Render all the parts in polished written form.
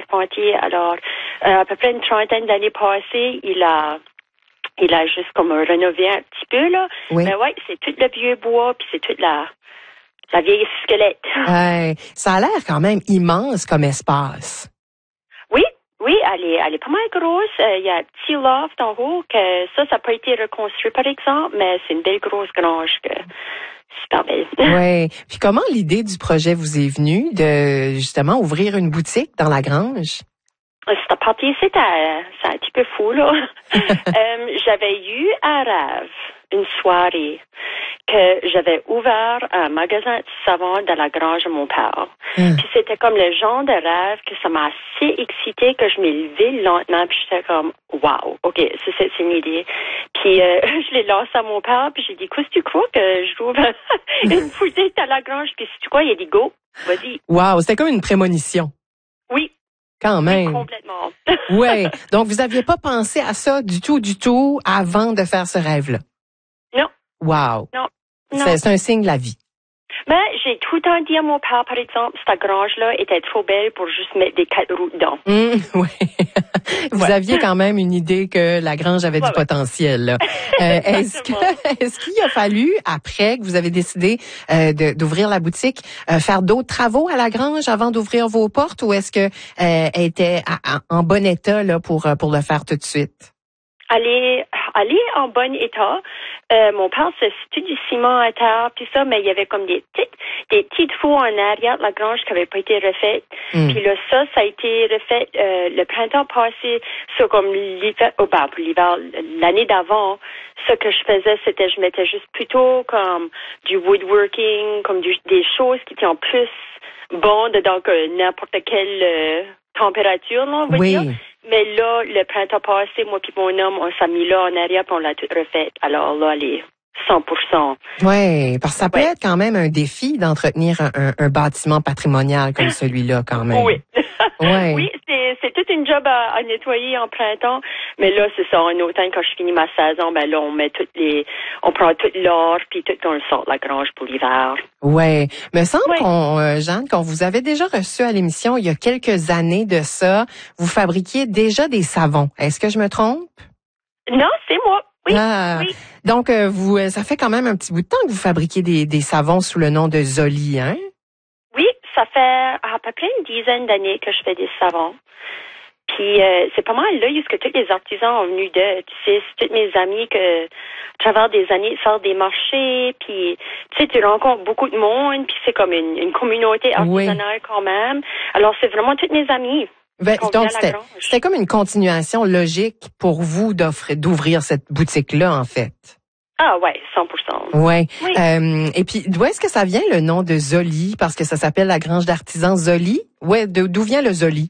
charpentier. Alors, à peu près une trentaine d'années passées, il a juste comme rénové un petit peu, là. Oui. Mais ouais, c'est tout le vieux bois, puis c'est toute la vieille squelette. Ça a l'air quand même immense comme espace. Oui, elle est pas mal grosse. Il y a un petit loft en haut que ça n'a pas été reconstruit, par exemple, mais c'est une belle grosse grange que super belle. Oui. Puis comment l'idée du projet vous est venue de justement ouvrir une boutique dans la grange? C'était parti, c'est un petit peu fou, là. J'avais eu un rêve, une soirée, que j'avais ouvert un magasin de savon dans la grange de mon père. Puis c'était comme le genre de rêve que ça m'a assez excité que je m'ai levée lentement, puis j'étais comme, wow, OK, c'est une idée. Puis je l'ai lancé à mon père, puis j'ai dit, qu'est-ce que tu crois que j'ouvre une boutique à la grange? Puis si tu crois, il a dit, go, vas-y. Wow, c'était comme une prémonition. Oui. Quand même. Oui, complètement. Oui. Donc, vous aviez pas pensé à ça du tout avant de faire ce rêve-là? Non. Wow. Non. C'est un signe de la vie. Ben, j'ai tout le temps dit à mon père, par exemple, cette grange-là était trop belle pour juste mettre des 4 roues dedans. Oui. Vous aviez quand même une idée que la grange avait du potentiel. Là. Est-ce qu'il a fallu, après que vous avez décidé d'ouvrir la boutique, faire d'autres travaux à la grange avant d'ouvrir vos portes, ou est-ce que elle était en bon état là pour le faire tout de suite? Aller en bon état. Mon père, c'était du ciment à terre, puis ça, mais il y avait comme des petites fours en arrière de la grange qui n'avaient pas été refaites. Puis là, ça a été refait le printemps passé. Ça, comme l'hiver, pour l'hiver, l'année d'avant, ce que je faisais, c'était je mettais juste plutôt comme du woodworking, comme des choses qui étaient en plus bonnes dans n'importe quelle température, là, on va dire. Mais là, le printemps passé, moi puis mon homme, on s'est mis là en arrière puis on l'a tout refait. Alors là, elle est 100%. Oui, parce que ça peut être quand même un défi d'entretenir un bâtiment patrimonial comme celui-là, quand même. Oui. Ouais. Oui, c'est toute une job à nettoyer en printemps. Mais là, c'est ça, en automne, quand je finis ma saison, ben là, on prend tout l'or puis tout on le sort de la grange pour l'hiver. Ouais. Me semble Jeanne, qu'on vous avait déjà reçu à l'émission il y a quelques années de ça, vous fabriquiez déjà des savons. Est-ce que je me trompe? Non, c'est moi. Oui. Oui. Donc, ça fait quand même un petit bout de temps que vous fabriquez des savons sous le nom de Zoli, hein? Oui, ça fait à peu près une dizaine d'années que je fais des savons. Puis c'est pas mal là, parce que tous les artisans ont venu de, tu sais, c'est toutes mes amies que, à travers des années, faire des marchés, puis tu sais, tu rencontres beaucoup de monde, puis c'est comme une communauté artisanale quand même. Alors c'est vraiment toutes mes amies. Donc c'était comme une continuation logique pour vous d'ouvrir cette boutique-là, en fait. Ah ouais, 100%. Ouais. Oui. Et puis d'où est-ce que ça vient le nom de Zoli? Parce que ça s'appelle la grange d'artisans Zoli. Ouais, d'où vient le Zoli?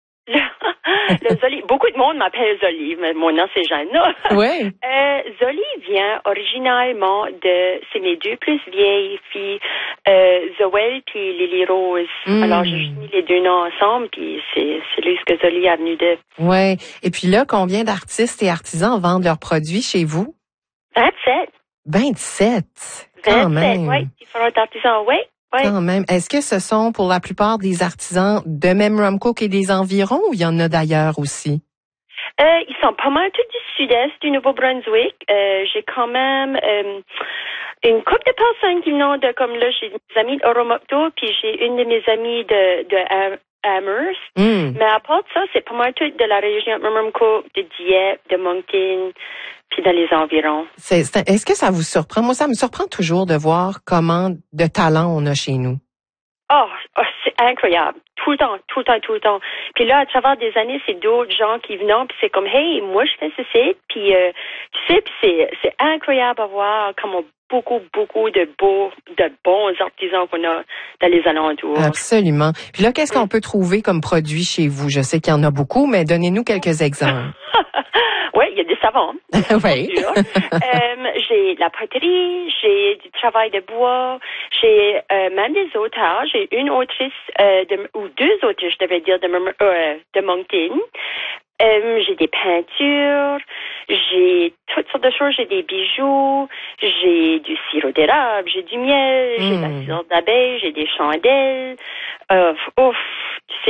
Le Zoli, beaucoup de monde m'appelle Zoli, mais mon nom c'est Jeanne. Oui. Zoli vient originalement c'est mes deux plus vieilles filles, Zoël puis Lily Rose. Alors j'ai mis les deux noms ensemble, puis c'est là ce que Zoli est venu de. Ouais. Et puis là, combien d'artistes et artisans vendent leurs produits chez vous? 27. 27. Quand même. Oui. Différents artisans, oui. Ouais. Quand même. Est-ce que ce sont pour la plupart des artisans de Memramcook et des environs, ou il y en a d'ailleurs aussi? Ils sont pas mal tous du sud-est du Nouveau-Brunswick. J'ai quand même une couple de personnes qui viennent de, comme là, j'ai des amis d'Oromocto, puis j'ai une de mes amies de Amherst. Mais à part de ça, c'est pas mal tout de la région de Memramcook, de Dieppe, de Moncton, puis dans les environs. Est-ce que ça vous surprend? Moi, ça me surprend toujours de voir comment de talent on a chez nous. Oh, c'est incroyable. Tout le temps. Puis là, à travers des années, c'est d'autres gens qui viennent, puis c'est comme, hey, moi, je fais ceci, puis tu sais, puis c'est incroyable à voir comment beaucoup de bons artisans qu'on a dans les alentours. Absolument. Puis là, qu'est-ce qu'on peut trouver comme produit chez vous? Je sais qu'il y en a beaucoup, mais donnez-nous quelques exemples. Oui, il y a des savons. Oui. J'ai la poterie, j'ai du travail de bois, j'ai même des auteurs. J'ai une autrice ou deux autrices, je devais dire, de Moncton. J'ai des peintures, j'ai toutes sortes de choses. J'ai des bijoux, j'ai du sirop d'érable, j'ai du miel, j'ai de la cire d'abeille, j'ai des chandelles. Tu sais.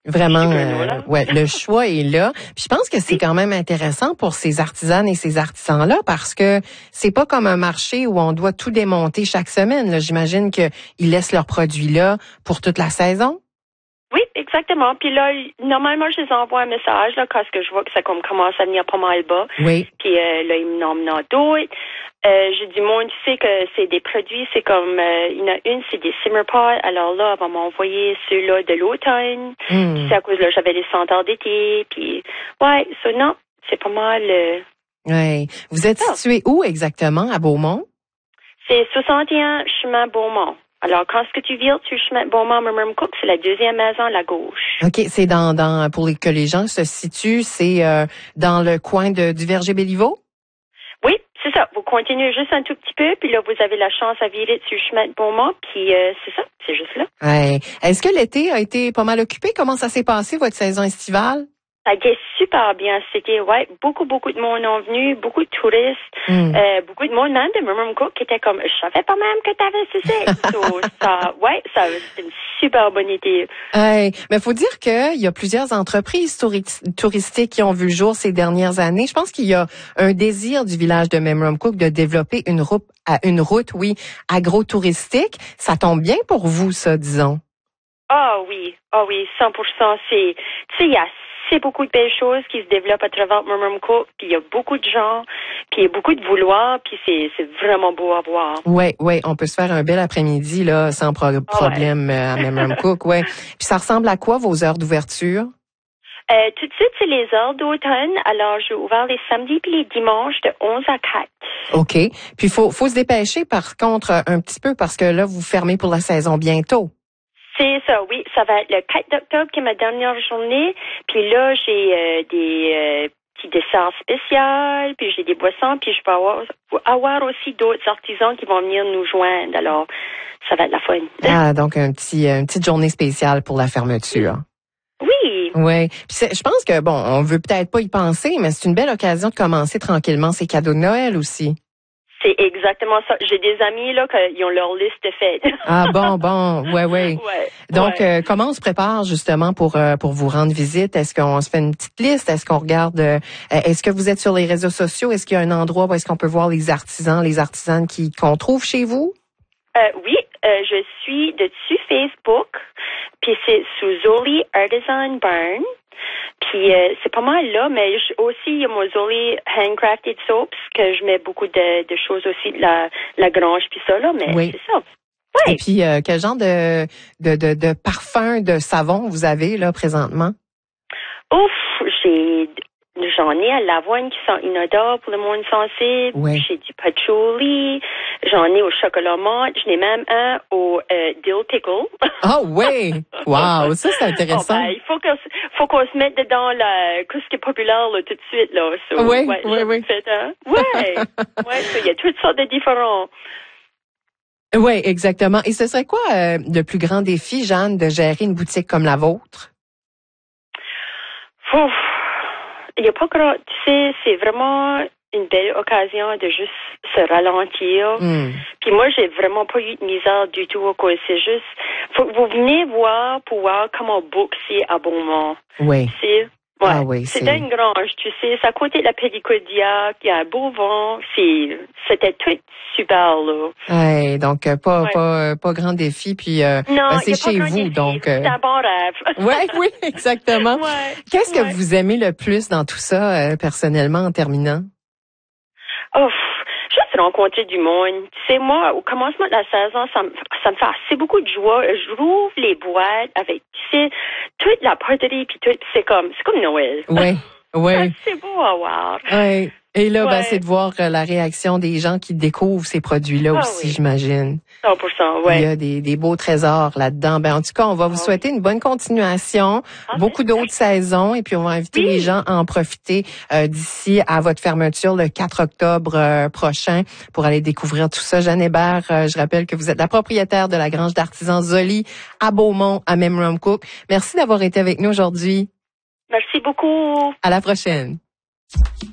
Vraiment, ouais, le choix est là. Puis je pense que c'est quand même intéressant pour ces artisanes et ces artisans-là parce que c'est pas comme un marché où on doit tout démonter chaque semaine. Là. J'imagine qu'ils laissent leurs produits là pour toute la saison. Oui, exactement. Puis là, normalement, je les envoie un message là, quand je vois que ça commence à venir pas mal bas. Oui. Puis là, ils me nomment d'autres. J'ai du monde, tu sais que c'est des produits, c'est comme, il y en a une, c'est des simmer pots. Alors là, elle va m'envoyer ceux-là de l'automne. Puis c'est à cause là, j'avais les senteurs d'été. Puis, ouais, ça, non, c'est pas mal. Ouais. Vous êtes situé où exactement, à Beaumont? C'est 61 chemin Beaumont. Alors, quand ce que tu vires sur chemin Beaumont, Memramcook, c'est la deuxième maison à la gauche. OK, c'est pour que les gens se situent, c'est dans le coin du Verger-Béliveau? Oui, c'est ça. Vous continuez juste un tout petit peu, puis là, vous avez la chance à virer sur chemin de Beaumont, puis c'est ça, c'est juste là. Ouais. Est-ce que l'été a été pas mal occupé? Comment ça s'est passé, votre saison estivale? Ça a été super bien. C'était, ouais, beaucoup de monde ont venu, beaucoup de touristes, beaucoup de monde même de Memramcook qui était comme, je savais pas même que t'avais ceci. Ça, c'était une super bonne idée. Mais faut dire qu'il y a plusieurs entreprises touristiques qui ont vu le jour ces dernières années. Je pense qu'il y a un désir du village de Memramcook de développer une route, agro-touristique. Ça tombe bien pour vous, ça, disons. Ah oui, 100%. Tu sais, il y a beaucoup de belles choses qui se développent à travers Memramcook, puis il y a beaucoup de gens, puis il y a beaucoup de vouloirs, puis c'est vraiment beau à voir. Ouais, on peut se faire un bel après-midi là sans problème à Memramcook, ouais. Puis ça ressemble à quoi vos heures d'ouverture? Tout de suite, c'est les heures d'automne. Alors, j'ai ouvert les samedis puis les dimanches de 11 à 4. OK. Puis faut se dépêcher par contre un petit peu parce que là vous fermez pour la saison bientôt. C'est ça, oui. Ça va être le 4 octobre qui est ma dernière journée. Puis là, j'ai des petits desserts spéciaux, puis j'ai des boissons, puis je peux avoir aussi d'autres artisans qui vont venir nous joindre. Alors, ça va être la fun. Ah, donc une petite journée spéciale pour la fermeture. Oui. Oui. Puis je pense que, on veut peut-être pas y penser, mais c'est une belle occasion de commencer tranquillement ces cadeaux de Noël aussi. C'est exactement ça. J'ai des amis là qui ont leur liste faite. Ah bon, ouais. Donc comment on se prépare justement pour vous rendre visite? Est-ce qu'on se fait une petite liste? Est-ce qu'on regarde est-ce que vous êtes sur les réseaux sociaux? Est-ce qu'il y a un endroit où est-ce qu'on peut voir les artisans, les artisanes qu'on trouve chez vous? Oui, je suis dessus Facebook, puis c'est sous Zoli Artisan Barn. Puis c'est pas mal là, mais aussi il y a mon Zoli Handcrafted Soaps que je mets beaucoup de choses aussi de la grange puis ça là, mais oui. c'est ça. Ouais. Et puis quel genre de parfum, de savon vous avez là présentement? Ouf, j'en ai à l'avoine qui sent inodore pour le monde sensible. Oui. J'ai du patchouli. J'en ai au chocolat menthe. J'en ai même un au dill pickle. Ah oui! Wow, ça c'est intéressant. Il faut qu'on se mette dedans ce qui est populaire là, tout de suite là. So, oui. Fait, hein? Ouais, il y a toutes sortes de différents. Oui, exactement. Et ce serait quoi le plus grand défi, Jeanne, de gérer une boutique comme la vôtre? Ouf. Il n'y a pas grand... Tu sais, c'est vraiment une belle occasion de juste se ralentir. Puis moi, j'ai vraiment pas eu de misère du tout. C'est juste... Faut que vous venez voir pour voir comment boxer à Beaumont. Oui. Ouais. Ah oui, c'est dans une grange, tu sais. C'est à côté de la Pédicodiac. Il y a un beau vent. C'était tout super, là. Ouais, donc pas grand défi. Puis non, c'est chez vous, défi. donc... C'est un bon rêve. Oui, exactement. Ouais. Qu'est-ce que vous aimez le plus dans tout ça, personnellement, en terminant? Oh, juste rencontrer du monde. Tu sais, moi, au commencement de la saison, ça me fait assez beaucoup de joie. Je rouvre les boîtes avec, tu sais, toute la poterie puis tout. C'est comme Noël. Oui. C'est beau à voir. Oui. Et là, c'est de voir la réaction des gens qui découvrent ces produits-là aussi, j'imagine. 100%, ouais. Il y a des beaux trésors là-dedans. En tout cas, on va vous souhaiter une bonne continuation, beaucoup d'autres saisons, et puis on va inviter les gens à en profiter d'ici à votre fermeture le 4 octobre prochain pour aller découvrir tout ça. Jeanne Hébert, je rappelle que vous êtes la propriétaire de la grange d'artisans Zoli à Beaumont, à Memramcook. Merci d'avoir été avec nous aujourd'hui. Merci beaucoup. À la prochaine.